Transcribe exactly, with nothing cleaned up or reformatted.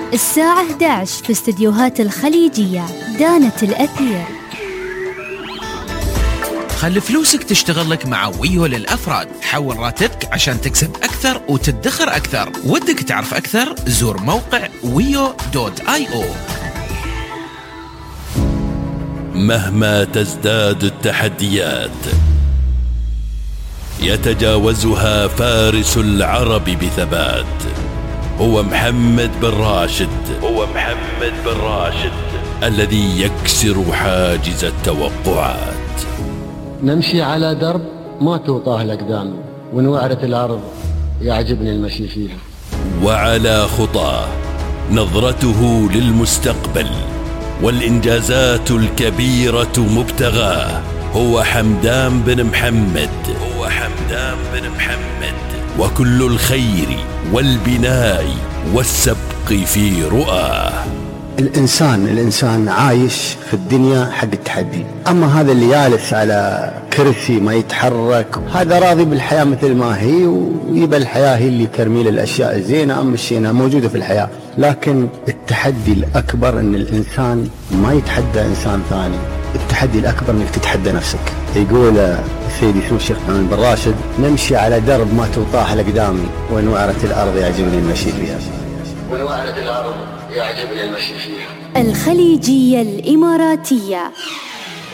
الساعة إحدى عشر في استديوهات الخليجية. دانت الأثير. خلي فلوسك تشتغل لك مع ويو للأفراد. حول راتبك عشان تكسب أكثر وتدخر أكثر. ودك تعرف أكثر؟ زور موقع ويو دوت آي أو. مهما تزداد التحديات يتجاوزها فارس العرب بثبات. هو محمد بن راشد هو محمد بن راشد الذي يكسر حاجز التوقعات. نمشي على درب ما توطاه الأقدام، ونوعرة الأرض يعجبني المشي فيها. وعلى خطاه نظرته للمستقبل والإنجازات الكبيرة مبتغاه. هو حمدان بن محمد هو حمدان بن محمد وكل الخير والبناء والسبق في رؤاه. الإنسان الإنسان عايش في الدنيا حق التحدي. أما هذا اللي جالس على كرسي ما يتحرك هذا راضي بالحياة مثل ما هي، ويبقى الحياة هي اللي ترمي له الأشياء الزينة أما الشينة موجودة في الحياة. لكن التحدي الأكبر أن الإنسان ما يتحدى إنسان ثاني. التحدي الأكبر أنك تتحدى نفسك. يقول سيدي سمو الشيخ محمد بن راشد: نمشي على درب ما توطاه الأقدام، ونوعرة الأرض يعجبني المشي فيها. ونوعرة الأرض يعجبني المشي فيها. الخليجية الإماراتية.